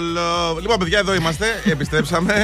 Λοιπόν, παιδιά, εδώ είμαστε. Επιστρέψαμε.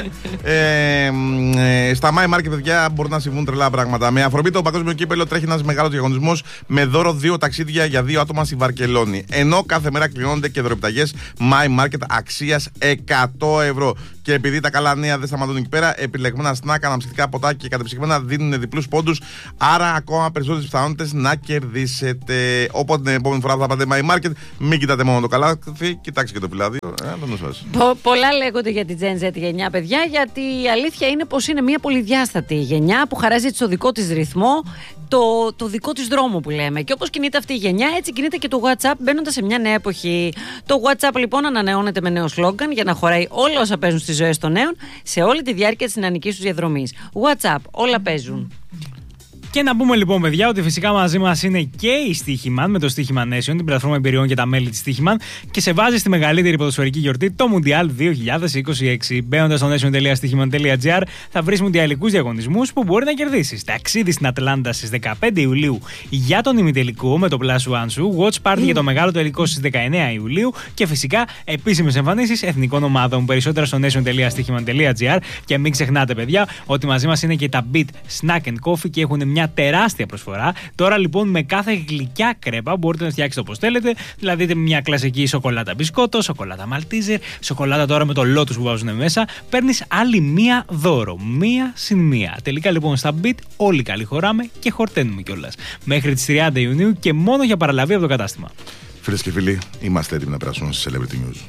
Στα My Market, παιδιά, μπορούν να συμβούν τρελά πράγματα. Με αφορμή το Παγκόσμιο Κύπελλο τρέχει ένας μεγάλος διαγωνισμός με δώρο 2 ταξίδια για 2 άτομα στη Βαρκελόνη. Ενώ κάθε μέρα κληρώνονται και δωρεπιταγές My Market αξίας 100 ευρώ. Και επειδή τα καλά νέα δεν σταματούν εκεί πέρα, επιλεγμένα σνακ, αναψυκτικά ποτάκια και κατεψυγμένα δίνουν διπλούς πόντους. Άρα, ακόμα περισσότερες πιθανότητες να κερδίσετε. Οπότε την επόμενη φορά που θα πάτε My Market, μην κοιτάτε μόνο το καλάθι, κοιτάξτε και το φυλάδιο. Πολλά λέγονται για την Gen Z γενιά, παιδιά, γιατί η αλήθεια είναι πως είναι μια πολυδιάστατη γενιά που χαράζει στο δικό της ρυθμό, το δικό της δρόμο που λέμε. Και όπως κινείται αυτή η γενιά, έτσι κινείται και το WhatsApp μπαίνοντας σε μια νέα εποχή. Το WhatsApp λοιπόν ανανεώνεται με νέο σλόγγαν για να χωράει όλα όσα παίζουν στις ζωές των νέων σε όλη τη διάρκεια της νεανικής τους διαδρομής. WhatsApp, όλα παίζουν. Και να πούμε λοιπόν, παιδιά, ότι φυσικά μαζί μας είναι και η Stoiximan με το Stoiximan Nation, την πλατφόρμα εμπειριών και τα μέλη της Stoiximan, και σε βάζει στη μεγαλύτερη ποδοσφαιρική γιορτή, το Mundial 2026. Μπαίνοντας στο nation.stoiximan.gr θα βρεις μουντιαλικούς διαγωνισμούς που μπορεί να κερδίσεις. Ταξίδι στην Ατλάντα στις 15 Ιουλίου για τον ημιτελικό με το Plus One σου, watch party για το μεγάλο τελικό στις 19 Ιουλίου και φυσικά επίσημες εμφανίσεις εθνικών ομάδων. Περισσότερα στο nation.stoiximan.gr. Και μην ξεχνάτε, παιδιά, ότι μαζί μας είναι και τα Beat Snack and Coffee και έχουν μια τεράστια προσφορά. Τώρα λοιπόν με κάθε γλυκιά κρέπα μπορείτε να φτιάξετε όπως θέλετε. Δηλαδή μια κλασική σοκολάτα μπισκότο, σοκολάτα μαλτίζερ, σοκολάτα τώρα με το Lotus που βάζουν μέσα. Παίρνεις άλλη μία δώρο. Μία συν μία. Τελικά λοιπόν στα Beat όλοι καλή χωράμε και χορταίνουμε κιόλας. Μέχρι τις 30 Ιουνίου και μόνο για παραλαβή από το κατάστημα. Φίλες και φίλοι, είμαστε έτοιμοι να περάσουμε στη Celebrity News.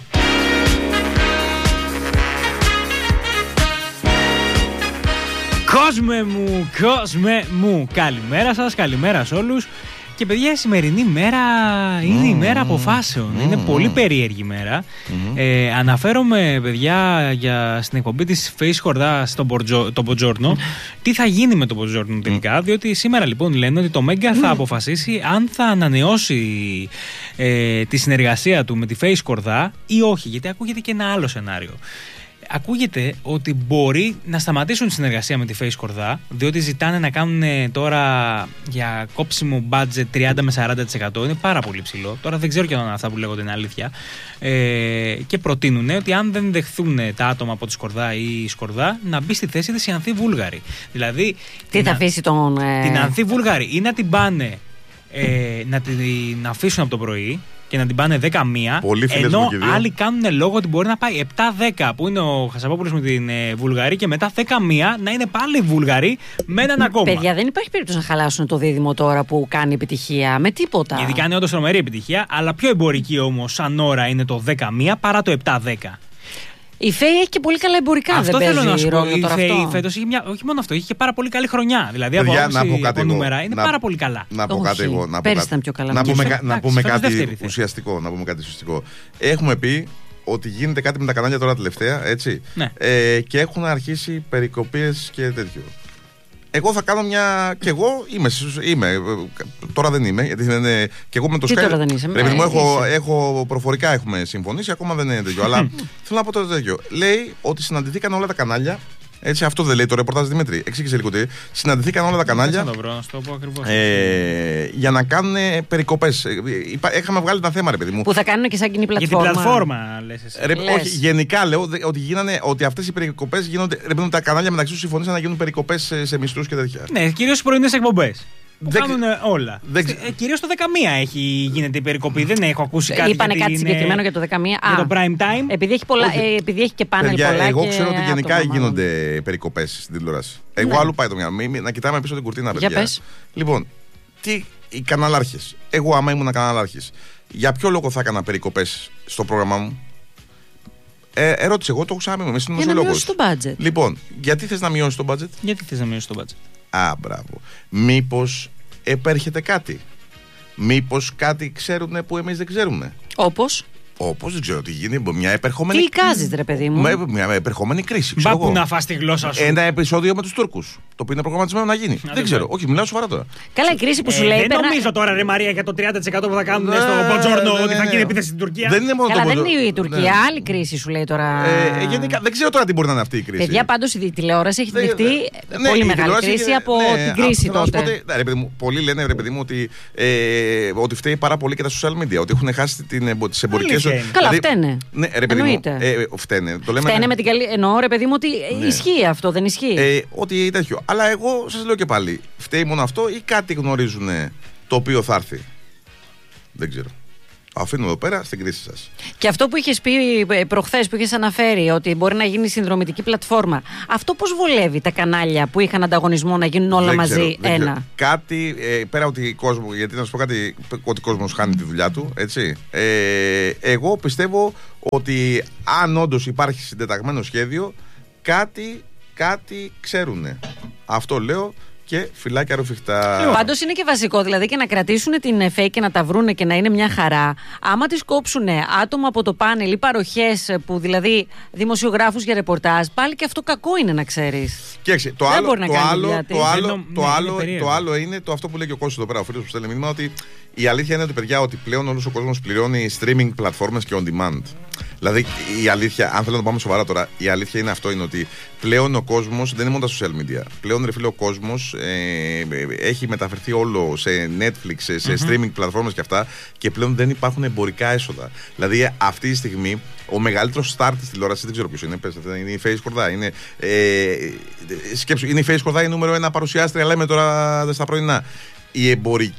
Κόσμε μου, καλημέρα σας, καλημέρα σε όλους. Και παιδιά, η σημερινή μέρα είναι η μέρα αποφάσεων. Είναι πολύ περίεργη μέρα. Αναφέρομαι, παιδιά, στην εκπομπή της Face Χορδά το Buongiorno. Τι θα γίνει με το Buongiorno τελικά, διότι σήμερα λοιπόν λένε ότι το Μέγκα θα αποφασίσει αν θα ανανεώσει τη συνεργασία του με τη Face Χορδά ή όχι, γιατί ακούγεται και ένα άλλο σενάριο. Ακούγεται ότι μπορεί να σταματήσουν τη συνεργασία με τη Face Κορδά, διότι ζητάνε να κάνουν τώρα για κόψιμο budget 30 με 40%. Είναι πάρα πολύ ψηλό. Τώρα δεν ξέρω και αν αυτά που λέγονται είναι αλήθεια. Και προτείνουν ότι αν δεν δεχθούν τα άτομα από τη Σκορδά ή η Σκορδά, να μπει στη θέση της η Ανθή Βούλγαρη. Δηλαδή. Τι θα αφήσει την Ανθή Βούλγαρη ή να την πάνε να την αφήσουν από το πρωί και να την πάνε 10-1, ενώ άλλοι κάνουν λόγο ότι μπορεί να πάει 7-10 που είναι ο Χασαπόπουλος με την Βουλγαρή και μετά 10-1 να είναι πάλι Βουλγαροί με έναν ακόμα. Παιδιά, δεν υπάρχει περίπτωση να χαλάσουν το δίδυμο τώρα που κάνει επιτυχία με τίποτα. Γιατί κάνει όντως τρομερή επιτυχία, αλλά πιο εμπορική όμως σαν ώρα είναι το 10-1 παρά το 7-10. Η ΦΕΗ έχει και πολύ καλά εμπορικά. Αυτό δεν θέλω να σου πω. Η ΦΕΗ φέτος είχε όχι μόνο αυτό, είχε και πάρα πολύ καλή χρονιά. Δηλαδή από άποψη νούμερα είναι πάρα πολύ καλά. Να πω κάτι εγώ. Πέρυσι ήταν πιο καλά. Να πούμε κάτι ουσιαστικό. Έχουμε πει ότι γίνεται κάτι με τα κανάλια τώρα τελευταία, έτσι. Ναι. Και έχουν αρχίσει περικοπές και τέτοιο. Εγώ θα κάνω μια. Κι εγώ είμαι. Τώρα δεν είμαι. Γιατί δεν είναι. Κι εγώ με το Skype. Τώρα δεν είσαι. Έχω προφορικά έχουμε συμφωνήσει. Ακόμα δεν είναι τέτοιο. Αλλά θέλω να πω το τέτοιο. Λέει ότι συναντηθήκαν όλα τα κανάλια. Έτσι, αυτό δεν λέει το ρεπορτάζ, Δημήτρη. Εξήγησε λίγο τι. Συναντηθήκαν όλα τα κανάλια. Για να κάνουν περικοπές. Είχαμε βγάλει ένα θέμα, ρε παιδί μου. Που θα κάνουν και σαν κοινή πλατφόρμα. Για την πλατφόρμα, λες εσύ. Όχι, γενικά λέω ότι αυτές οι περικοπές γίνονται. Ρε παιδί μου, τα κανάλια μεταξύ τους συμφωνήσαν να γίνουν περικοπές σε μισθούς και τέτοια. Ναι, κυρίως στις πρωινές εκπομπές. Που κάνουν όλα. Κυρίως το 11 γίνεται η περικοπή. Δεν έχω ακούσει κάτι. Είπανε κάτι συγκεκριμένο για το 11. Για το prime time. Επειδή έχει και πάνελ πολλά. Εγώ ξέρω ότι γενικά γίνονται περικοπές στην τηλεόραση. Εγώ αλλού πάει το μυαλό. Να κοιτάμε πίσω την κουρτίνα, παιδιά. Λοιπόν, οι καναλάρχες. Εγώ, άμα ήμουν καναλάρχης, για ποιο λόγο θα έκανα περικοπές στο πρόγραμμά μου? Ερώτηση, εγώ το έχω ξαναπεί. Για να μειώσει το budget. Λοιπόν, γιατί θες να μειώσει το budget? Γιατί θες να μειώσει το budget? Μπράβο. Μήπως επέρχεται κάτι? Μήπως κάτι ξέρουν που εμείς δεν ξέρουμε? Όπως δεν ξέρω τι γίνεται. Μια επερχόμενη. Τι εικάζεις, ρε παιδί μου? Μια επερχόμενη κρίση. Μπα να φας τη γλώσσα σου. Ένα επεισόδιο με τους Τούρκους. Το οποίο είναι προγραμματισμένο να γίνει. Δεν ξέρω. Όχι, μιλάω σοβαρά τώρα. Καλά, η κρίση που σου λέει. Δεν νομίζω τώρα, ρε Μαρία, για το 30% που θα κάνουν στο Buongiorno ότι θα γίνει επίθεση στην Τουρκία. Δεν είναι μόνο το Buongiorno. Δεν είναι η Τουρκία. Άλλη κρίση σου λέει τώρα. Γενικά δεν ξέρω τώρα τι μπορεί να είναι αυτή η κρίση. Παιδιά, πάντως η τηλεόραση έχει δεχτεί πολύ μεγάλη κρίση από την κρίση τότε. Πολλοί λένε, ρε παιδί μου, ότι φταίει πάρα πολύ και τα social media. Ότι έχουν χάσει τις εμπορικές Καλά, φταίνε. Ναι, ρε παιδί μου. Φταίνε. Φταίνε με την καλή. Εννοώ, ρε παιδί μου, ότι ισχύει αυτό, δεν ισχύει. Ότι τέτοιο. Αλλά εγώ σας λέω και πάλι, φταίει μόνο αυτό ή κάτι γνωρίζουν το οποίο θα έρθει? Δεν ξέρω. Αφήνω εδώ πέρα στην κρίση σας. Και αυτό που είχες πει προχθές, που είχες αναφέρει, ότι μπορεί να γίνει συνδρομητική πλατφόρμα, αυτό πώς βολεύει τα κανάλια που είχαν ανταγωνισμό να γίνουν όλα μαζί ένα? Κάτι πέρα ότι κόσμο, γιατί να σου πω κάτι, ότι ο κόσμος χάνει τη δουλειά του, έτσι. Εγώ πιστεύω ότι αν όντως υπάρχει συντεταγμένο σχέδιο, κάτι ξέρουνε. Αυτό λέω. Και φυλάκια ρουφιχτά. Πάντως είναι και βασικό, δηλαδή, και να κρατήσουν την ΕΦΕ και να τα βρούνε και να είναι μια χαρά. Άμα τις κόψουν άτομα από το πάνελ ή παροχές, που δηλαδή δημοσιογράφους για ρεπορτάζ, πάλι και αυτό κακό είναι, να ξέρεις. Κοίταξε, το άλλο είναι το αυτό που λέει και ο Κώστας εδώ πέρα, ο φίλος που στέλνει μήνυμα, ότι η αλήθεια είναι ότι, παιδιά, ότι πλέον όλος ο κόσμος πληρώνει streaming πλατφόρμες και on demand. Δηλαδή, η αλήθεια, αν θέλω να πάμε σοβαρά τώρα, η αλήθεια είναι αυτό, είναι ότι πλέον ο κόσμος δεν είναι μόνο τα social media. Πλέον, ρε φίλε, ο κόσμος έχει μεταφερθεί όλο σε Netflix, σε streaming πλατφόρμες και αυτά, και πλέον δεν υπάρχουν εμπορικά έσοδα. Δηλαδή, αυτή τη στιγμή, ο μεγαλύτερος star της τηλεόρασης, δεν ξέρω ποιος είναι, είναι η Face Κορδά. Σκέψου, είναι η Face Κορδά, η νούμερο 1 παρουσιάστρια, λέμε τώρα στα πρωινά. Η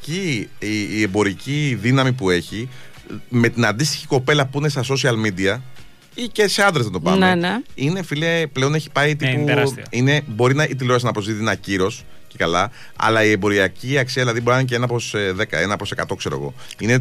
εμπορική δύναμη που έχει, με την αντίστοιχη κοπέλα που είναι στα social media ή και σε άντρες να το πάμε, είναι, φίλε, πλέον έχει πάει τύπου. Μπορεί η τηλεόραση να προσδίδει ένα κύρος και καλά, αλλά η εμποριακή αξία, δηλαδή, μπορεί να είναι και 1 προς 10, 1 προς 100, ξέρω εγώ. Είναι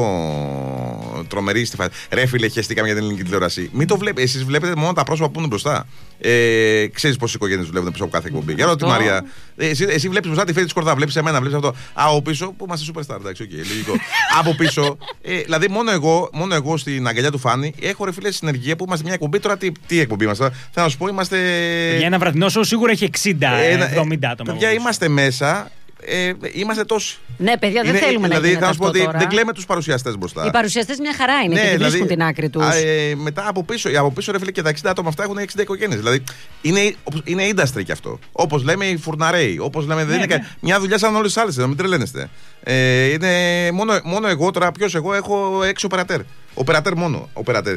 τρομερή στη φάση. Ρε φίλε, χεστήκαμε για την ελληνική τηλεόραση. Μην το βλέπετε. Εσείς βλέπετε μόνο τα πρόσωπα που είναι μπροστά. Ξέρεις πόσες οικογένειες δουλεύουν πίσω από κάθε εκπομπή. Για ρώτη Μαρία. Εσύ βλέπεις μπροστά τη Φέτη της Κορδά, βλέπεις εμένα, βλέπεις αυτό. Από πίσω που είμαστε superstar, εντάξει, λογικό. Από πίσω, δηλαδή, μόνο εγώ στην αγκαλιά του Φάνη έχω, ρε φίλε, συνεργεία που είμαστε μια εκπομπή. Τώρα τι εκπομπή είμαστε? Θα να σου πω, είμαστε. Για ένα βραδινό σοου σίγουρα έχει 60-70 άτομα. Παιδιά, είμαστε μέσα. Είμαστε τόσοι. Ναι, παιδιά, δεν θέλουμε να γίνει. Δηλαδή, θα σου πω ότι δεν κλαίμε τους παρουσιαστές μπροστά. Οι παρουσιαστές μια χαρά είναι, και βρίσκουν την άκρη τους. Μετά από πίσω, ρε φίλε, και τα 60 άτομα αυτά έχουν 60 οικογένειες. Δηλαδή, είναι industry κι αυτό. Όπως λέμε οι φουρναρέοι. Όπως λέμε, δεν είναι μια δουλειά σαν όλες τις άλλες, να μην τρελαίνεστε. Είναι μόνο εγώ τώρα, ποιος εγώ, έχω 6 οπερατέρ. Οπερατέρ μόνο.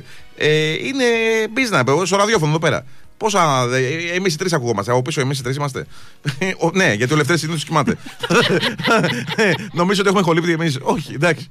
Είναι business, στο ραδιόφωνο εδώ πέρα. Πόσα, εμείς οι τρεις ακουγόμαστε. Από πίσω, εμείς οι τρεις είμαστε. Ναι, γιατί ο Λευτέρης συνήθως κοιμάται. Νομίζω ότι έχουμε χολύπτη εμείς. Όχι, εντάξει.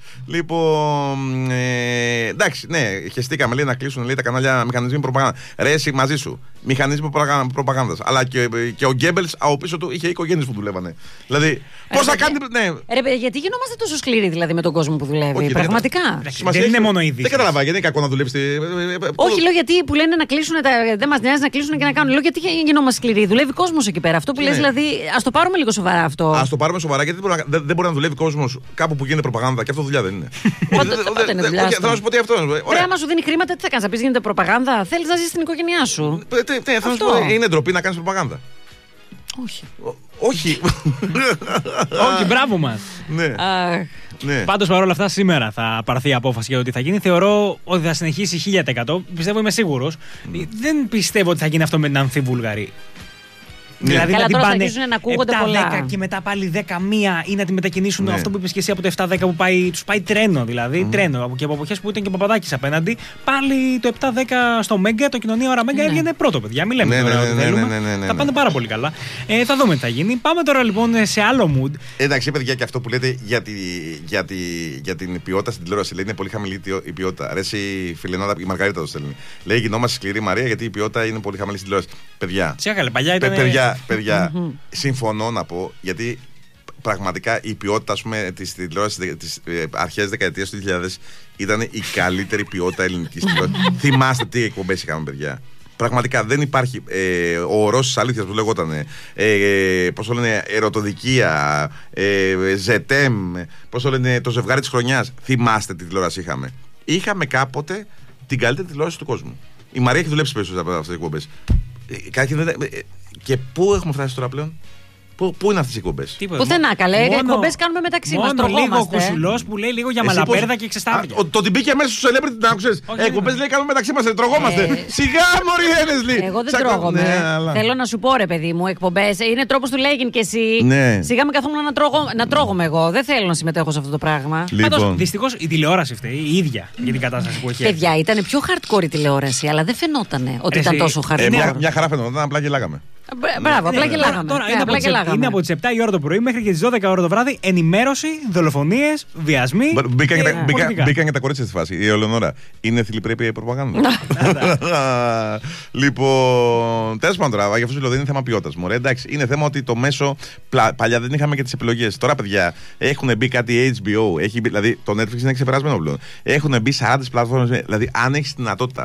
Λοιπόν. Εντάξει, ναι, χεστήκαμε, λέει, να κλείσουν, λέει, τα κανάλια μηχανισμοί προπαγάνδα. Ρε, εσύ μαζί σου. Μηχανισμοί προπαγάνδας. Αλλά και ο Γκέμπελς από πίσω του είχε οικογένειες που δουλεύανε. Δηλαδή, πώς θα κάνει. Ναι. Ρε, γιατί γινόμαστε τόσο σκληροί, δηλαδή, με τον κόσμο που δουλεύει? Πραγματικά. Δεν είναι μόνο είδηση. Δεν καταλαβαίνω, γιατί είναι κακό να δουλέψει. Όχι, λέω, γιατί που λένε να κλείσουν, δεν μας νοιάζει να κλείσουν και να κάνουν. Λέω, γιατί γινόμαστε σκληροί? Δουλεύει κόσμος εκεί πέρα. Αυτό που λες, δηλαδή, ας το πάρουμε λίγο σοβαρά αυτό. Ας το πάρουμε σοβαρά, γιατί δεν μπορεί να δουλεύει κόσμος κάπου που γίνεται προπαγάνδα, και αυτό δουλειά δεν είναι. Πότε είναι δουλειά? Θα σου πω τι αυτό. Ρε, άμα σου δίνει χρήματα, τι θα κάνεις? Θα πεις γίνεται προπαγάνδα? Θέλεις να ζεις στην οικογένειά σου? Θα σου πω, είναι ντροπή να κάνεις προπαγάνδα? Όχι. Όχι. Όχι, μπράβο μας. Ναι. Πάντως, παρόλα αυτά, σήμερα θα πάρθει η απόφαση για το τι θα γίνει. Θεωρώ ότι θα συνεχίσει 1000%. Πιστεύω, είμαι σίγουρος. Δεν πιστεύω ότι θα γίνει αυτό με την Ανθή Βούλγαρη. Ναι. Δηλαδή, καλά, τώρα θα αρχίσουν να ακούγονται πολλά. 7-10 και μετά πάλι 10-1 ή να τη μετακινήσουν, αυτό που είπες και εσύ, από το 7-10 που τους πάει τρένο. Δηλαδή, τρένο. Και από εποχές που ήταν και ο Παπαδάκης απέναντι, πάλι το 7-10 στο Μέγκα, το κοινωνία ώρα Μέγκα έβγαινε πρώτο, παιδιά. Μην λέμε τώρα ότι θέλουμε. Θα πάνε πάρα πολύ καλά. Θα δούμε τι θα γίνει. Πάμε τώρα λοιπόν σε άλλο mood. Εντάξει, παιδιά, και αυτό που λέτε για την ποιότητα στην τηλεόραση, λέει, είναι πολύ χαμηλή η ποιότητα. Αρέσει η φιλενάδα, η Μαργαρίτα το στέλνει. Λέει, γινόμαστε σκληρή Μαρία, γιατί η ποιότητα είναι πολύ χαμηλή στην τηλεόραση. Παιδιά. Παλιά ήταν. Παιδιά, συμφωνώ να πω, γιατί πραγματικά η ποιότητα, ας πούμε, της τηλεόρασης της αρχές δεκαετίας του 2000 ήταν η καλύτερη ποιότητα ελληνικής τηλεόρασης. Θυμάστε τι εκπομπές είχαμε, παιδιά. Πραγματικά δεν υπάρχει ο ορός της αλήθειας που λεγόταν, πώς το λένε, ερωτοδικία, ζετέμ, πώς το λένε, το ζευγάρι της χρονιάς. Θυμάστε τι τηλεόραση είχαμε? Είχαμε κάποτε την καλύτερη τηλεόραση του κόσμου. Η Μαρία έχει δουλέψει περισσότερο από αυτές τις εκπομπές. Και πού έχουμε φτάσει τώρα πλέον? Πού είναι αυτές οι εκπομπές? Πουθενά, καλέ. Εκπομπές κάνουμε μεταξύ μας. Μόνο λίγο κουσουλός που λέει λίγο για μαλαπέρδα και ξεστάδια. Το ότι μπήκε μέσα στο celebrity να άκουσες. Εκπομπές λέει κάνουμε μεταξύ μας, τρογόμαστε. Σιγά μωρή Ένεσλι. Εγώ δεν τρώγομαι. Θέλω να σου πω ρε παιδί μου, εκπομπές είναι τρόπος του λέγειν και εσύ. Σιγά με καθόμουν να τρώγομαι εγώ. Δεν θέλω να συμμετέχω σε αυτό το πράγμα. Πάντως δυστυχώς η τηλεόραση αυτή η ίδια για την κατάσταση που έχει. Παιδιά, ήταν πιο hardcore η τηλεόραση, αλλά δεν φαινότανε ότι ήταν τόσο hardcore. Μια χαρά φαινόταν, απλά γελάγαμε. Μπράβο, απλά γελάγαμε. Τώρα είναι από τις 7 η ώρα το πρωί μέχρι και τις 12 ώρα το βράδυ. Ενημέρωση, δολοφονίες, βιασμοί. Μπήκαν και τα κορίτσια στη φάση. Η Ελεονόρα είναι θηλυπρέπεια η προπαγάνδα. Λοιπόν, τέλος πάντων τώρα, για αυτό σου λέω δεν είναι θέμα ποιότητας. Μωρέ, εντάξει, είναι θέμα ότι το μέσο. Παλιά δεν είχαμε και τις επιλογές. Τώρα, παιδιά, έχουν μπει κάτι HBO. Δηλαδή, το Netflix είναι ξεπερασμένο πλέον. Έχουν μπει 40 πλατφόρμες. Δηλαδή, αν έχεις τη δυνατότητα.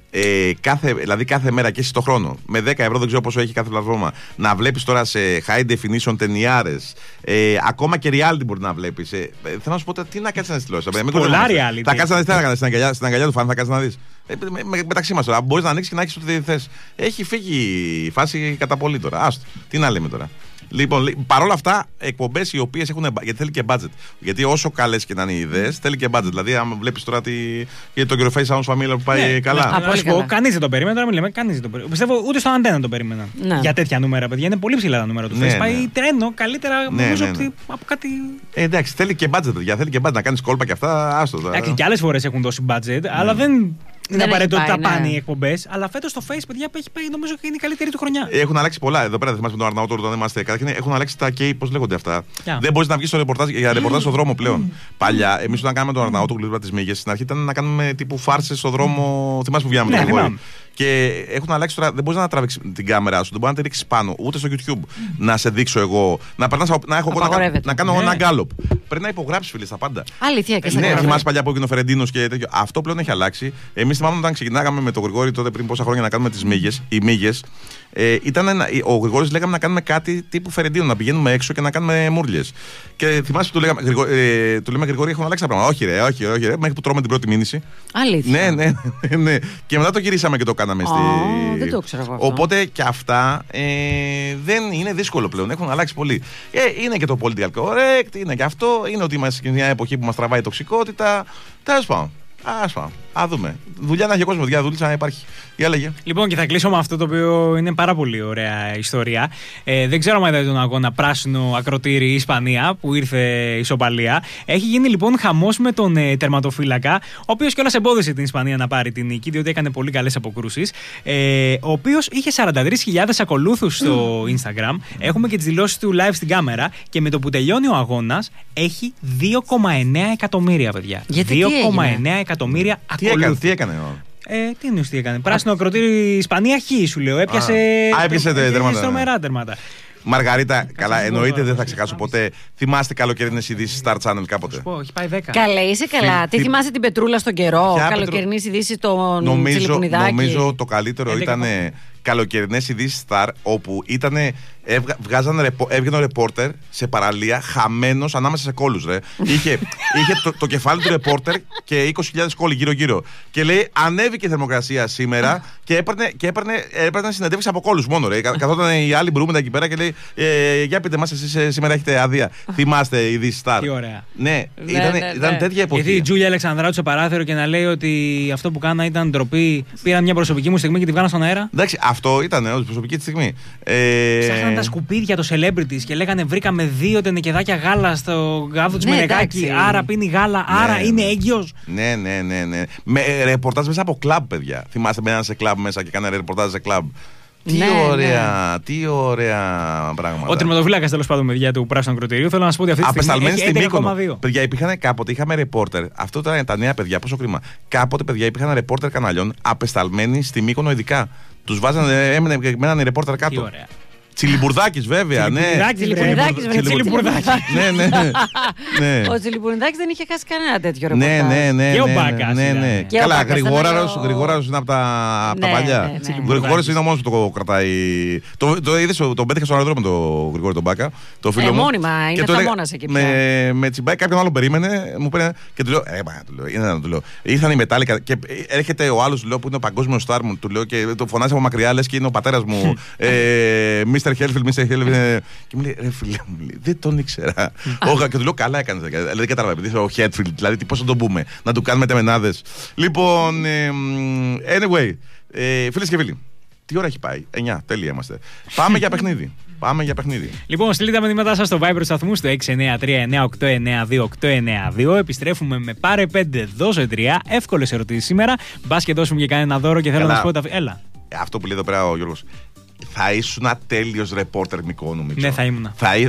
Κάθε μέρα και εσύ το χρόνο με 10 ευρώ, δεν ξέρω πόσο έχει κάθε πλατφόρμα, να βλέπεις τώρα σε high definition ταινιάρες, ακόμα και reality μπορεί να βλέπεις. Θέλω να σου πω τι να κάτσεις να δεις τηλεόραση. Πολλά reality. Θα κάτσεις να δεις, τι να κάνεις στην αγκαλιά του φαν, θα κάτσεις να δεις. Μεταξύ μας τώρα, μπορείς να ανοίξεις και να έχεις ό,τι θες. Έχει φύγει η φάση κατά πολύ τώρα. Άστο, τι να λέμε τώρα. Λοιπόν, παρόλα αυτά, εκπομπές οι οποίες έχουν. Γιατί θέλει και budget. Γιατί όσο καλές και να είναι οι ιδέες, θέλει και budget. Δηλαδή, αν βλέπεις τώρα για το Your Face Sounds Family που πάει καλά. Κανείς δεν το περίμενε, τώρα μιλάμε. Κανείς δεν το περίμενε. Πιστεύω ούτε στο Αντένα το περίμενα. Για τέτοια νούμερα, παιδιά. Είναι πολύ ψηλά τα νούμερα του Face. Πάει τρένο καλύτερα νομίζω από κάτι. Εντάξει, θέλει και budget, παιδιά. Θέλει και budget να κάνεις κόλπα και αυτά. Άστο. Εντάξει, και άλλες φορές έχουν δώσει budget, αλλά δεν. Είναι απαραίτητο ότι τα πάνε οι εκπομπές, αλλά φέτος το Face, παιδιά, έχει πάει νομίζω και είναι η καλύτερη του χρονιά. Έχουν αλλάξει πολλά. Εδώ πέρα δεν θυμάσαι με τον Αρναούτο όταν είμαστε. Καταρχήν έχουν αλλάξει τα κέι, πώς λέγονται αυτά. Δεν μπορείς να βγεις για ρεπορτάζ στον δρόμο πλέον. Παλιά, εμείς όταν κάναμε τον Αρναούτο γλύβα τις Μύγες, στην αρχή ήταν να κάνουμε τύπου φάρσες στον δρόμο. Θυμάσαι που βγαίναμε το γόρι. Και έχουν αλλάξει τώρα, δεν μπορείς να τραβήξεις την κάμερα σου, δεν μπορείς να τη ρίξεις πάνω, ούτε στο YouTube. Να σε δείξω εγώ, να κάνω ένα γκάλωπ. Πρέπει να υπογράψεις, φίλε, στα πάντα. Αλήθεια, και ναι, θυμάσαι παλιά που έγινε ο Φερεντίνος και τέτοιο. Αυτό πλέον έχει αλλάξει. Εμείς θυμάμαι όταν ξεκινάγαμε με τον Γρηγόρη τότε πριν πόσα χρόνια να κάνουμε τις Μύγες. Οι Μύγες ο Γρηγόρης λέγαμε να κάνουμε κάτι τύπου Φερεντίνο, να πηγαίνουμε έξω και να κάνουμε μούρλιες. Και θυμάσαι που του λέμε Γρηγόρη, έχουν αλλάξει τα πράγματα. Όχι, ρε, μέχρι που τρώμε την πρώτη μήνυση. Αλήθεια. Ναι. Και μετά το γυρίσαμε και το κάναμε δεν το ξέρω αυτό. Οπότε και αυτά δεν είναι δύσκολο πλέον. Έχουν αλλάξει πολύ. Είναι και το political correct, είναι και αυτό. Είναι ότι είμαστε σε μια εποχή που μας τραβάει η τοξικότητα. Τέλος πάντων. Α δούμε. Δουλειά να έχει ο κόσμος, δουλειά να υπάρχει. Για λέγε. Λοιπόν, και θα κλείσω με αυτό το οποίο είναι πάρα πολύ ωραία ιστορία. Δεν ξέρω αν είδατε τον αγώνα πράσινο ακροτήρι Ισπανία που ήρθε ισοπαλία. Έχει γίνει λοιπόν χαμός με τον τερματοφύλακα, ο οποίος κιόλας εμπόδισε την Ισπανία να πάρει την νίκη, διότι έκανε πολύ καλές αποκρούσεις. Ο οποίος είχε 43.000 ακολούθους στο Instagram. Έχουμε και τις δηλώσεις του live στην κάμερα. Και με το που τελειώνει ο αγώνας έχει 2,9 εκατομμύρια, παιδιά. 2,9 εκατομμύρια ακολούθους. Τι έκανε. Τι εννοείς τι έκανε. Πράσινο ακροτήρι Ισπανία χ, σου λέω. Έπιασε τρομερά τέρματα. Μαργαρίτα, καλά, εννοείται δεν θα ξεχάσω ποτέ. Θυμάστε καλοκαιρινές ειδήσεις Star Channel κάποτε? Έχει πάει 10. Καλέ, είσαι καλά. Τι θυμάσαι την Πετρούλα στον καιρό? Καλοκαιρινές ειδήσεις των Τσιλιπουνιδάκη. Νομίζω το καλύτερο ήταν καλοκαιρινές ειδήσεις Star, όπου έβγαινε ο ρεπόρτερ σε παραλία χαμένος ανάμεσα σε κόλλους. Είχε το κεφάλι του ρεπόρτερ και 20.000 κόλλοι γύρω-γύρω. Και λέει, ανέβηκε η θερμοκρασία σήμερα και έπαιρνε συνεντεύξεις από κόλλους μόνο. Καθόταν οι άλλοι μπρούμεντα εκεί πέρα και λέει, για πείτε μας, εσείς σήμερα έχετε άδεια. Θυμάστε ειδήσεις Star? Τι ωραία. Ναι, ήταν τέτοια εποχή. Γιατί η Τζούλια Αλεξανδράου στο παράθυρο και να λέει ότι αυτό που κάνα ήταν ντροπή. Πήραν μια προσωπική μου στιγμή και τη βγάλαν στον αέρα. Εντάξει, αυτό ήταν προσωπική τη στιγμή. Ψάχναν τα σκουπίδια των celebrities και λέγανε βρήκαμε 2 τενεκεδάκια γάλα στο γάδο του Μενεγάκη. Άρα πίνει γάλα, άρα είναι έγκυος. Ναι. Με ρεπορτάζ μέσα από κλαμπ, παιδιά. Θυμάστε, μπαίνανε σε κλαμπ μέσα και κάνανε ρεπορτάζ σε κλαμπ. Τι ωραία πράγματα. Ο τερματοφύλακας τέλος πάντων, παιδιά, του πράσινου ακροτηρίου, θέλω να σας πω ότι αυτή τη στιγμή έχει 11,2. Παιδιά, υπήρχαν κάποτε, είχαμε ρεπόρτερ. Αυτό ήταν τα νέα παιδιά, πόσο κρίμα. Κάποτε, παιδιά, υπήρχαν ρεπόρτερ καναλιών απεσταλμένοι στη Μύκονο ειδικά. Τους βάζανε, μέναν οι ρεπόρτερ κάτω. Τι ωραία. Τσιλιμπουρδάκης, βέβαια. Τσιλιμπουρδάκης. Ναι. Ο Τσιλιμπουρδάκης δεν είχε χάσει κανένα τέτοιο ρεπορτάζ. Ναι. Και ο Μπάκας. Καλά, Γρηγόραρος είναι από τα παλιά. Ο Γρηγόρης είναι ο μόνος που το κρατάει. Το είδες, τον πέτυχα στον αεροδρόμιο τον Γρηγόρη τον Μπάκα. Το φίλο μου. Μόνιμα, είναι θαμώνας εκεί πια. Με τσιμπάει, κάποιον άλλο περίμενε, μου πήρε και του λέω, ήρθαν οι Μετάλλικα και έρχεται ο άλλος που είναι ο παγκόσμιος στάρ μου, του λέω και το φωνάζει από μακριά, λες και είναι ο πατέρας μου. Mr. Helfield. Και μου λέει, ρε φίλε, δεν τον ήξερα. Όχι, και του λέω, καλά έκανε. Δηλαδή, κατάλαβα, επειδή ο Χέτφιλντ, δηλαδή, πώς θα τον πούμε, να του κάνουμε τεμενάδες. Λοιπόν, anyway, φίλες και φίλοι, τι ώρα έχει πάει? 9, τέλεια είμαστε. Πάμε για παιχνίδι. Λοιπόν, στείλτε τα μηνύματά σας στο Viber του σταθμού στο 693-989-289-2. Επιστρέφουμε με πάρε 5, δώσε 3. Εύκολες ερωτήσεις σήμερα. Μπας και δώσουμε και κανένα δώρο και θέλω να σου πω. Έλα. Αυτό που λέει εδώ πέρα ο Γιώργος. Θα ήσουν τέλειος ρεπόρτερ Μικόνου, Μίτσο. Ναι, θα ήμουν.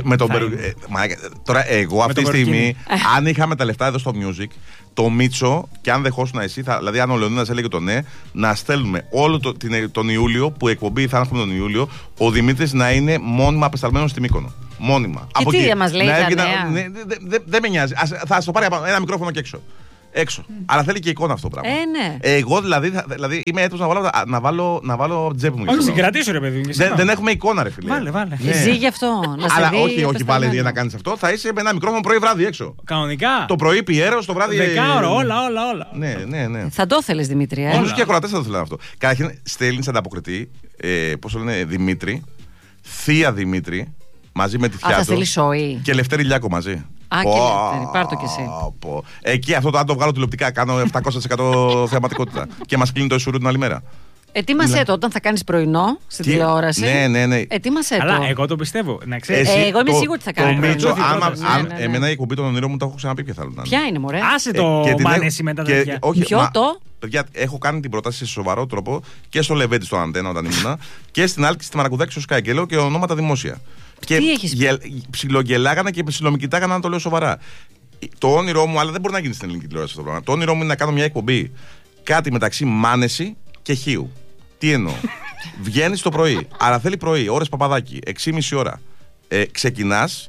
Τώρα, εγώ αυτή τη στιγμή, αν είχαμε τα λεφτά εδώ στο Music, το Μίτσο, και αν δεχόσουν εσύ, δηλαδή αν ο Λεωνίδας έλεγε το ναι, να στέλνουμε όλο τον Ιούλιο, που η εκπομπή θα έχουμε τον Ιούλιο, ο Δημήτρης να είναι μόνιμα απεσταλμένος στη Μύκονο. Μόνιμα. Και τι μας λέει τα νέα? Δεν με νοιάζει. Θα στο πάρει ένα μικρόφωνο και έξω. Αλλά θέλει και εικόνα αυτό το πράγμα. Ναι. Εγώ δηλαδή είμαι έτοιμος να βάλω τσέπη μου. Όχι, συγκρατήσω ρε παιδί. Δεν έχουμε εικόνα, ρε φίλε. Βάλε. Ζει γι' αυτό. Αλλά όχι, βάλε για να κάνεις αυτό. Θα είσαι με ένα μικρόφωνο πρωί-βράδυ έξω. Κανονικά. Το πρωί πιέρος, το βράδυ. 10 ώρα, όλα. Ναι. Θα το ήθελες, Δημήτρη. Όλους και οι ακροατές θα το θέλουν αυτό. Καταρχήν στέλνεις ανταποκριτή, πώς το λένε, Δημήτρη, θεία Δημήτρη, μαζί με τη θιά του. Και Λευτέρη Λιάκο μαζί. Και Λευτέρη, πάρ' το κι εσύ. Εκεί αυτό το αν το βγάλω τηλεοπτικά, κάνω 700% θεαματικότητα. Και μας κλείνει το ισούριο την άλλη μέρα. Ετοίμασέ το όταν θα κάνεις πρωινό στην τηλεόραση. Ναι. Ετοίμασέ το. Αλλά εγώ το πιστεύω. Να ξέρεις. Εγώ είμαι σίγουρη ότι θα κάνει πρωινό. Εμένα η εκπομπή των ονείρων μου το έχω ξαναπεί ποια θέλω να είναι. Ποια είναι, μωρέ? Άσε το μάνεση με τα τέτοια. Ποιο το? Παιδιά, έχω κάνει την πρόταση σε σοβαρό τρόπο και στο Λεβέντι στο Αντένα όταν ήμουνα και στην Άλκη, στη Μαρακουδάκη, στο Sky και λέω και ονόματα δημόσια. Και ψιλογελάγανε και ψιλομικητάγανε, να το λέω σοβαρά. Το όνειρό μου, αλλά δεν μπορεί να γίνει στην ελληνική τηλεόραση αυτό το πράγμα. Το όνειρό μου είναι να κάνω μια εκπομπή κάτι μεταξύ Μάνεση και Χίου. Τι εννοώ? Βγαίνεις το πρωί, αλλά θέλει πρωί, ώρες Παπαδάκη, 6,5 ώρα. Ξεκινάς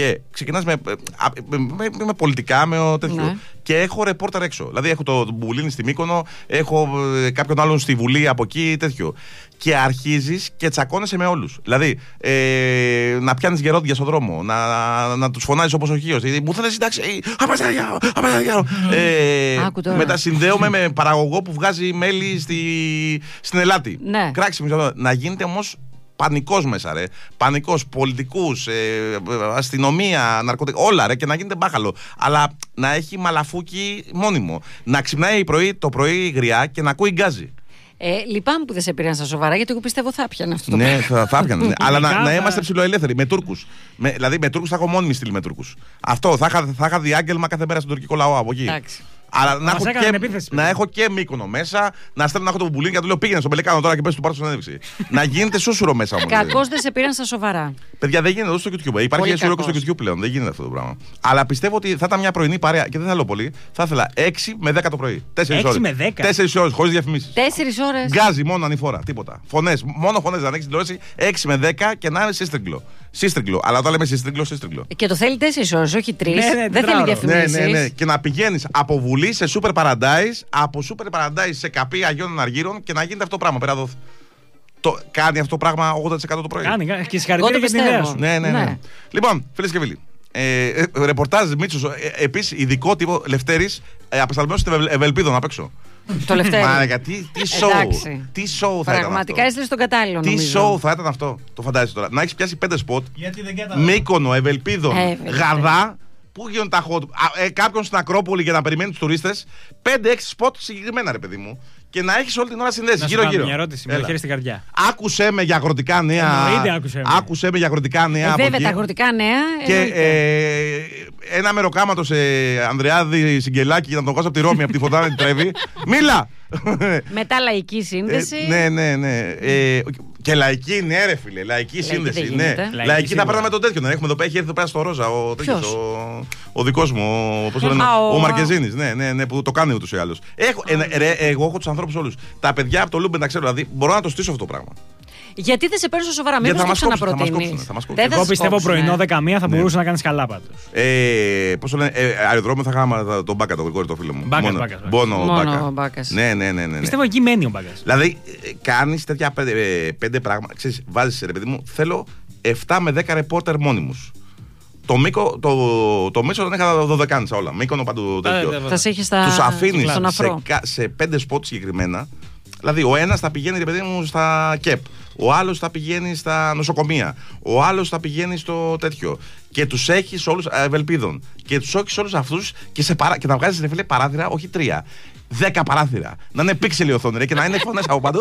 με πολιτικά, με τέτοιο. Ναι. Και έχω ρεπόρτερ έξω. Δηλαδή έχω το Μπουλίνι στη Μύκονο, έχω κάποιον άλλον στη Βουλή από εκεί, τέτοιο. Και αρχίζεις και τσακώνεσαι με όλους. Δηλαδή να πιάνεις γερόντια στον δρόμο, να τους φωνάζεις όπως ο Χίος. Μου θέλεις συντάξει, μετά συνδέομαι με παραγωγό που βγάζει μέλι στην Ελάτη. Ναι. Κράξιμο. Να γίνεται όμως πανικός μέσα, ρε. Πανικός, πολιτικούς, αστυνομία, ναρκωτικά, όλα, ρε, και να γίνεται μπάχαλο. Αλλά να έχει μαλαφούκι μόνιμο. Να ξυπνάει το πρωί γριά και να ακούει γκάζι. Λυπάμαι που δεν σε πήραν στα σοβαρά, γιατί εγώ πιστεύω θα έπιανε αυτό το πράγμα. Ναι, θα έπιανε. Αλλά να είμαστε ψιλοελεύθεροι. Με Τούρκους. Δηλαδή με Τούρκους θα έχω μόνιμη στήλη με Τούρκους. Αυτό θα είχα διάγγελμα κάθε μέρα στον τουρκικό λαό από εκεί. Εντάξει. Αλλά να έχω και Μύκονο μέσα, να στέλνω να έχω το Μπουλίνι και να του λέω πήγαινε στον Πελεκάνο τώρα και πες του πάρω συνέντευξη. Να γίνεται σούσουρο μέσα όμως. Κακώς δεν σε πήραν στα σοβαρά. Παιδιά, δεν γίνεται εδώ στο YouTube. Υπάρχει σούσουρο και στο YouTube πλέον. Δεν γίνεται αυτό το πράγμα. Αλλά πιστεύω ότι θα ήταν μια πρωινή παρέα και δεν θα λέω πολύ. Θα ήθελα 6 με 10 το πρωί. 4 ώρες. 4 ώρες χωρίς διαφημίσεις. 4 ώρες. Γκάζι μόνο ανηφόρα. Τίποτα. Φωνές. Μόνο φωνές. Να ανοίξει τηλεόραση 6 με 10 και να είναι σύστριγκλο. Αλλά όταν λέμε σύστριγκλο. Και το θέλει 4 ώρες, όχι 3. Δεν θέλει διαφημίσεις. Ναι. Και να πηγαίνεις από Βουλή σε Super Paradise, από Super Paradise σε Καπή Αγίων Αργύρων και να γίνεται αυτό το πράγμα πέρα εδώ. Κάνει αυτό το πράγμα 80% το πρωί. Κάνει και συγχαρητήρια για την ιδέα σου. Ναι. Λοιπόν, φίλες και φίλοι, ρεπορτάζ Μίτσος, επίσης ειδικό τύπο Λευτέρης, απεσταλμένος στην Ευελπίδων απ' έξω. Το Λευτέρη. Μάρακα, τι show θα ήταν. Πραγματικά έστειλε στον κατάλληλο. Τι show θα ήταν αυτό. Το φαντάζεσαι τώρα. Να έχεις πιάσει 5 σποτ. Μύκονο, Ευελπίδων, Γαδά. Πού γίνονται τα hot. Κάποιον στην Ακρόπολη για να περιμένει τους τουρίστες. 5-6 σποτ συγκεκριμένα, ρε παιδί μου. Και να έχεις όλη την ώρα συνδέσεις γύρω-γύρω. Μια ερώτηση με το χέρι στην καρδιά. Άκουσέ με για αγροτικά νέα. Άκουσέ με για αγροτικά νέα. Βέβαια, τα αγροτικά νέα. Και ένα μεροκάματο σε Ανδρεάδη Σιγκελάκη για να τον κόψω από τη Ρώμη, από τη Φωτάνα την Τρέβη. Μίλα! Μετά λαϊκή σύνδεση. Ναι. Και λαϊκή, ναι, ρε φίλε. Λαϊκή σύνδεση. Ναι. Λαϊκή θα παίρναμε τον τέτοιο. Έχει έρθει εδώ πέρα στο Ρόζα. Ο δικός μου. Ο Μαρκεζίνης. Ναι, που το κάνει ούτως ή άλλως. Εγώ έχω τους ανθρώπους όλους. Τα παιδιά από το Λούμπεν, τα ξέρω, δηλαδή μπορώ να το στήσω αυτό το πράγμα. Γιατί δεν σε παίρνω σοβαρά, μήπως το ξαναπροτείνεις? Εγώ πιστεύω πρωινό 11 θα μπορούσε να κάνεις καλά πάντως. Πώς το λένε, αεροδρόμιο θα είχαμε τον Μπάκα, το φίλο μου. Μόνο Μπάκας. Ναι. Πιστεύω εκεί μένει ο Μπάκας. Δηλαδή κάνεις τέτοια 5 πράγματα. Ξέρεις, βάζεις, ρε παιδί μου, θέλω 7 με 10 ρεπόρτερ μόνιμους. Το Μίσο δεν είχα 12 όλα. Μύκονο παντού τέτοιο. Θα σε είχε τους αφήνεις σε 5 σποτ συγκεκριμένα. Δηλαδή, ο ένας θα πηγαίνει, ρε παιδί μου, στα ΚΕΠ. Ο άλλος θα πηγαίνει στα νοσοκομεία. Ο άλλος θα πηγαίνει στο τέτοιο. Και τους έχεις όλους ευελπίδων. Και τους έχεις όλους αυτούς και να βγάζεις, ρε φίλε, παράθυρα, όχι 3. 10 παράθυρα. Να είναι πίξελ η οθόνη, ρε, και να είναι φωνές από παντού.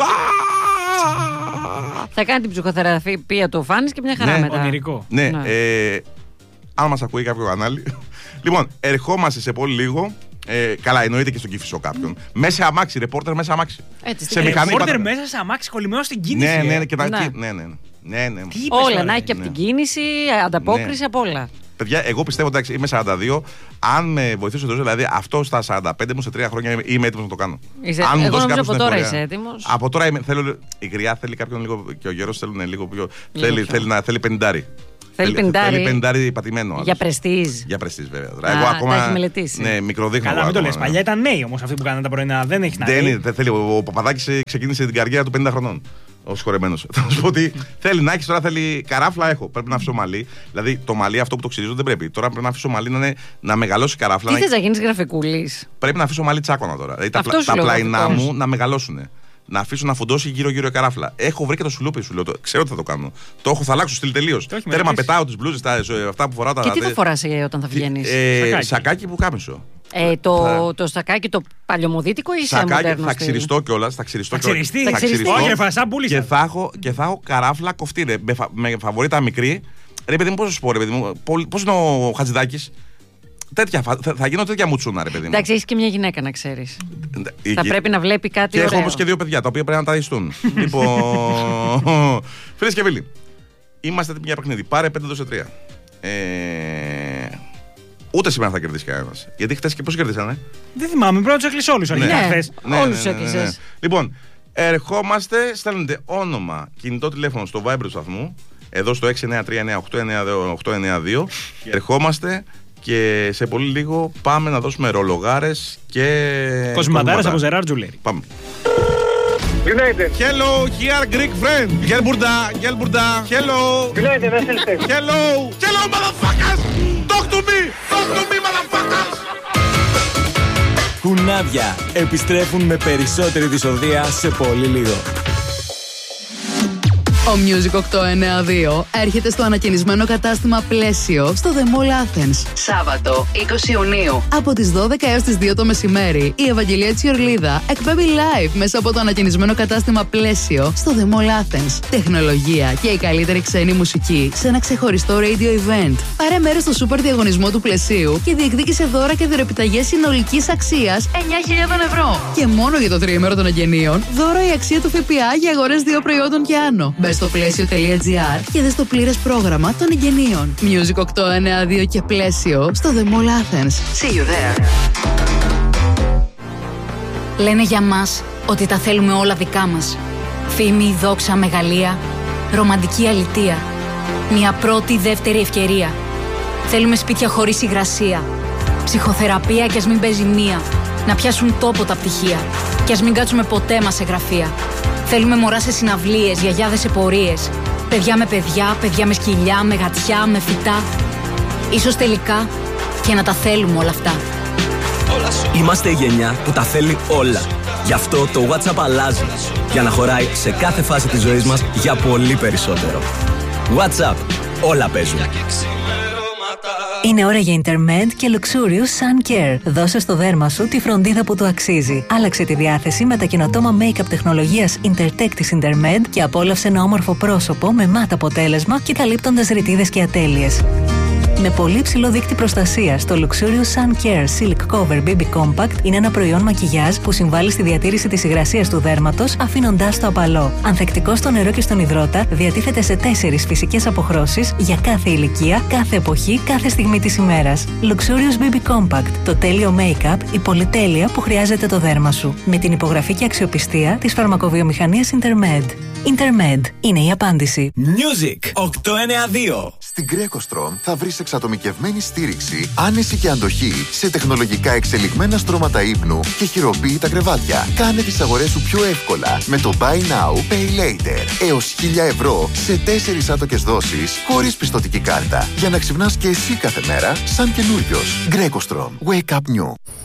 Θα κάνει την ψυχοθεραπεία του Φάνης και μια χαρά μετά. Ονειρικό. Ναι. Αν μας ακούει κάποιο κανάλι. Λοιπόν, ερχόμαστε σε πολύ λίγο. Καλά, εννοείται και στον Κηφισό κάποιον. Μέσα αμάξι, ρεπόρτερ μέσα αμάξι. Σε μηχανή. Ρεπόρτερ μέσα σε αμάξι, κολλημένο στην κίνηση. Ναι. Όλα, να έχει και από την κίνηση, ανταπόκριση, από όλα. Παιδιά, εγώ πιστεύω, εντάξει, είμαι 42. Αν με βοηθήσει ο Θεός, δηλαδή αυτό στα 45 μου σε 3 χρόνια είμαι έτοιμος να το κάνω. Αν μου δώσει από τώρα είσαι έτοιμος. Από τώρα θέλω. Η γριά θέλει κάποιον λίγο. Και ο γέρος θέλουν λίγο πιο. Θέλει 50. Θέλει 50 πατημένο. Για πρεστίζ. Για πρεστίζ, βέβαια. Εγώ ακόμα. Τα έχει μελετήσει. Ναι, μικροδείχνω. Καλά, μην το λες. Παλιά ήταν νέοι όμως αυτοί που κάνανε τα πρωινά. Δεν έχει να δει. Ο Παπαδάκης ξεκίνησε την καριέρα του 50 χρονών. Ο συγχωρεμένος. Θα σου πω ότι θέλει να έχει τώρα, θέλει καράφλα. Έχω. Πρέπει να αφήσω μαλλί. Δηλαδή το μαλλί αυτό που το ξυρίζω δεν πρέπει. Τώρα πρέπει να αφήσω μαλλί να μεγαλώσει καράφλα. Τι θες να γίνεις γραφικούλης? Πρέπει να αφήσω μαλλί τσάκωνα τώρα. Δηλαδή τα πλαϊνά μου να μεγαλώσουν. Να αφήσω να φουντώσει γύρω-γύρω η καράφλα. Έχω βρει και το σουλούπι, σου λέω. Ξέρω ότι θα το κάνω. Το έχω, θα αλλάξω στυλ τελείως. Τέρμα πετάω τις μπλούζες, αυτά που φοράω τα. Και τι θα φοράς όταν θα βγαίνεις? Σακάκι που κάμισο. Το σακάκι το παλιωμοδίτικο ή σε μοντέρνο? Θα ξυριστώ κιόλας. Θα ξυριστώ. Και θα έχω καράφλα κοφτή. Με φαβορίτα μικρή. Ρε παιδί μου, πώς σου πω, ρε παιδί μου, πώς είναι ο Χατζηδάκης? Θα γίνω τέτοια μουτσούνα, ρε παιδί μου. Εντάξει, έχεις και μια γυναίκα να ξέρεις. Θα πρέπει να βλέπει κάτι και ωραίο. Και έχω όμως και 2 παιδιά, τα οποία πρέπει να τα ιστούν. Λοιπόν, φίλες και φίλοι, είμαστε έτοιμοι για παιχνίδι. Πάρε 5 δώσε 3. Ούτε σήμερα θα κερδίσει κανένας. Γιατί χτες και πώς κερδίσανε? Δεν θυμάμαι, πρέπει να τους έκλεισες όλους αρχικά χθες. Όλους τους έκλεισες. Λοιπόν, ερχόμαστε, στέλνετε όνομα, κινητό τηλέφωνο στο Viber του σταθμού, εδώ στο 6939892 και ερχόμαστε. Και σε πολύ λίγο πάμε να δώσουμε ρολογάρες και κοσμαντάρες από Ζεράρ Τζουλέρι. Πάμε. United. Hello, here Greek friend. Gelburda. Hello. United, Hello. Hello, motherfuckers. Talk to me, motherfuckers. Κουνάβια επιστρέφουν με περισσότερη δυσοδεία σε πολύ λίγο. Ο Music 892 έρχεται στο ανακαινισμένο κατάστημα Πλαίσιο στο The Mall Athens. Σάββατο, 20 Ιουνίου. Από τις 12 έως τις 2 το μεσημέρι, η Ευαγγελία Τσιορλίδα εκπέμπει live μέσα από το ανακαινισμένο κατάστημα Πλαίσιο στο The Mall Athens. Τεχνολογία και η καλύτερη ξένη μουσική σε ένα ξεχωριστό radio event. Πάρε μέρος στο σούπερ διαγωνισμό του Πλαισίου και διεκδίκησε δώρα και δωρεπιταγές συνολικής αξίας 9.000 ευρώ. Και μόνο για το τριήμερο των εγγενείων, δώρο η αξία του ΦΠΑ για αγορές 2 προϊόντων και άνω. Στο πλαίσιο.gr και δες το πλήρες πρόγραμμα των εγγενείων. Music 892 και Πλαίσιο στο The Mall Athens. See you there. Λένε για μας ότι τα θέλουμε όλα δικά μας. Φήμη, δόξα, μεγαλεία, ρομαντική αλητεία. Μια πρώτη, δεύτερη ευκαιρία. Θέλουμε σπίτια χωρίς υγρασία. Ψυχοθεραπεία κι ας μην παίζει μία. Να πιάσουν τόπο τα πτυχία. Κι ας μην κάτσουμε ποτέ μας σε γραφεία. Θέλουμε μωρά σε συναυλίες, γιαγιάδες σε πορείες. Παιδιά με παιδιά, παιδιά με σκυλιά, με γατιά, με φυτά. Ίσως τελικά και να τα θέλουμε όλα αυτά. Είμαστε η γενιά που τα θέλει όλα. Γι' αυτό το WhatsApp αλλάζει. Για να χωράει σε κάθε φάση της ζωής μας για πολύ περισσότερο. WhatsApp. Όλα παίζουν. Είναι ώρα για Intermed και Luxurious Sun Care. Δώσε στο δέρμα σου τη φροντίδα που του αξίζει. Άλλαξε τη διάθεση με τα καινοτόμα make-up τεχνολογίας Intertech της Intermed και απόλαυσε ένα όμορφο πρόσωπο με μάτ αποτέλεσμα και καλύπτοντας ρητίδες και ατέλειες. Με πολύ ψηλό δείκτη προστασίας, το Luxurious Sun Care Silk Cover BB Compact είναι ένα προϊόν μακιγιάζ που συμβάλλει στη διατήρηση της υγρασίας του δέρματος, αφήνοντάς το απαλό. Ανθεκτικό στο νερό και στον υδρότα, διατίθεται σε 4 φυσικές αποχρώσεις για κάθε ηλικία, κάθε εποχή, κάθε στιγμή της ημέρας. Luxurious BB Compact, το τέλειο make-up, η πολυτέλεια που χρειάζεται το δέρμα σου. Με την υπογραφή και αξιοπιστία της φαρμακοβιομηχανίας Intermed. Intermed είναι η απάντηση. Music 892. Στην GrecoStrom θα βρεις εξατομικευμένη στήριξη, άνεση και αντοχή σε τεχνολογικά εξελιγμένα στρώματα ύπνου και χειροποίητα κρεβάτια. Κάνε τις αγορές σου πιο εύκολα με το Buy Now, Pay Later. Έως 1.000 ευρώ σε 4 άτοκες δόσεις χωρίς πιστωτική κάρτα. Για να ξυπνάς και εσύ κάθε μέρα σαν καινούριος. GrecoStrom. Wake up new.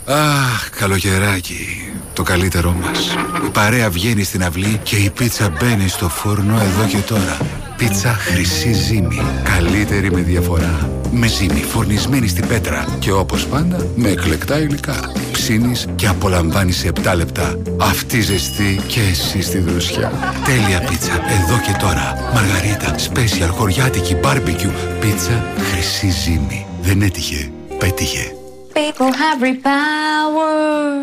Αχ, καλοκαιράκι. Το καλύτερό μας. Η παρέα βγαίνει στην αυλή και η πίτσα μπαίνει στο φούρνο εδώ και τώρα. Πίτσα Χρυσή Ζύμη. Καλύτερη με διαφορά. Με ζύμη φορνισμένη στην πέτρα. Και όπως πάντα με εκλεκτά υλικά. Ψήνεις και απολαμβάνεις σε 7 λεπτά. Αυτή ζεστή και εσύ στη δροσιά. Τέλεια πίτσα εδώ και τώρα. Μαργαρίτα, σπέσιαλ, χωριάτικη, μπάρμπεκιου. Πίτσα Χρυσή Ζύμη. Δεν έτυχε, πέτυχε. People have repower.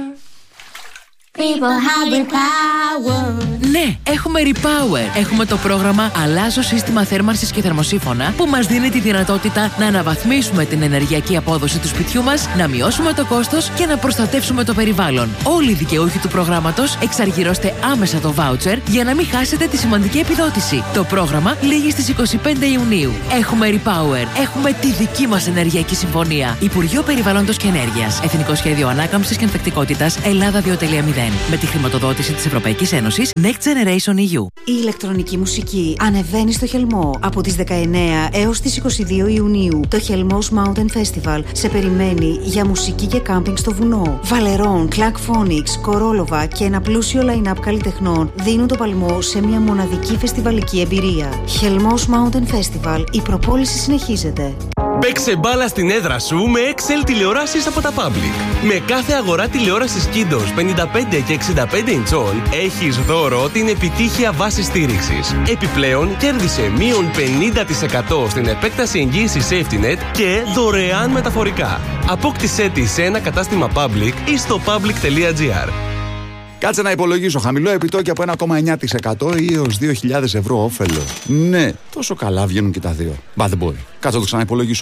People have repower. Ναι, έχουμε Repower. Έχουμε το πρόγραμμα Αλλάζω σύστημα θέρμανσης και θερμοσύφωνα που μας δίνει τη δυνατότητα να αναβαθμίσουμε την ενεργειακή απόδοση του σπιτιού μας, να μειώσουμε το κόστος και να προστατεύσουμε το περιβάλλον. Όλοι οι δικαιούχοι του προγράμματος εξαργυρώστε άμεσα το βάουτσερ για να μην χάσετε τη σημαντική επιδότηση. Το πρόγραμμα λήγει στις 25 Ιουνίου. Έχουμε Repower. Έχουμε τη δική μας ενεργειακή συμφωνία. Υπουργείο Περιβάλλοντος και Ενέργειας. Εθνικό Σχέδιο Ανάκαμψης και Ανθεκτικότητας Ελλάδα 2.0. Με τη χρηματοδότηση της Ευρωπαϊκής Ένωσης Next Generation EU. Η ηλεκτρονική μουσική ανεβαίνει στο Χελμό από τις 19 έως τις 22 Ιουνίου. Το Χελμός Mountain Festival σε περιμένει για μουσική και κάμπινγκ στο βουνό. Βαλερών, Clark Phonics, Κορόλοβα και ένα πλούσιο line-up καλλιτεχνών δίνουν το παλμό σε μια μοναδική φεστιβαλική εμπειρία. Χελμός Mountain Festival. Η προπόληση συνεχίζεται. Παίξε μπάλα στην έδρα σου με Excel τηλεοράσεις από τα Public. Με κάθε αγορά τηλεόρασης Kiddos 55 και 65 ιντσών έχεις δώρο την επιτύχεια βάση στήριξης. Επιπλέον κέρδισε μείον 50% στην επέκταση εγγύησης SafetyNet και δωρεάν μεταφορικά. Απόκτησέ τη σε ένα κατάστημα Public ή στο public.gr. Κάτσε να υπολογίσω. Χαμηλό επιτόκιο από 1,9% ή έως 2.000 ευρώ όφελο. Ναι, τόσο καλά βγαίνουν και τα δύο. Μπα, δεν μπορεί. Κάτσε να το ξαναυπολογίσω.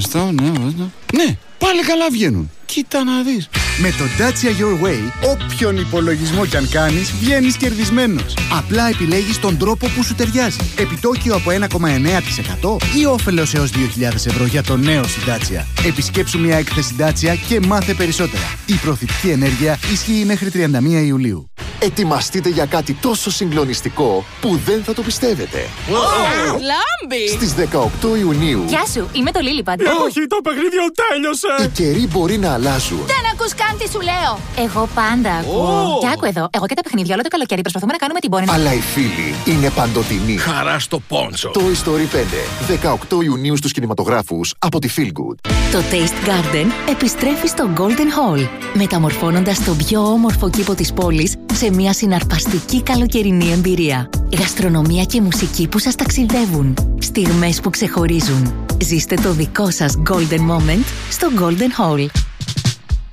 Ναι, πάλι καλά βγαίνουν. Κοίτα να δεις. Με το Dacia Your Way, όποιον υπολογισμό κι αν κάνεις, βγαίνεις κερδισμένος. Απλά επιλέγεις τον τρόπο που σου ταιριάζει. Επιτόκιο από 1,9% ή όφελος έως 2.000 ευρώ για το νέο σου Dacia. Επισκέψου μια έκθεση Dacia και μάθε περισσότερα. Η προθετική ενέργεια ισχύει μέχρι 31 Ιουλίου. Ετοιμαστείτε για κάτι τόσο συγκλονιστικό που δεν θα το πιστεύετε. Λάμπη! Στις 18 Ιουνίου. Γεια σου, είμαι το Λίλιπαντ. Όχι, το παιχνίδι τέλειωσε! Οι καιροί μπορεί να αλλάζουν. Δεν ακούς καν τι σου λέω. Εγώ πάντα ακούω. Και άκου εδώ, εγώ και τα παιχνίδια όλο το καλοκαίρι προσπαθούμε να κάνουμε την πόρνη. Αλλά οι φίλοι είναι παντοτινοί. Χαρά στο πόντσο. Το Story 5. 18 Ιουνίου στους κινηματογράφους από τη Feel Good. Το Taste Garden επιστρέφει στο Golden Hall, μεταμορφώνοντας τον πιο όμορφο κήπο της πόλης σε μια συναρπαστική καλοκαιρινή εμπειρία. Γαστρονομία και μουσική που σας ταξιδεύουν. Στιγμές που ξεχωρίζουν. Ζήστε το δικό σας Golden Moment στο Golden Hall.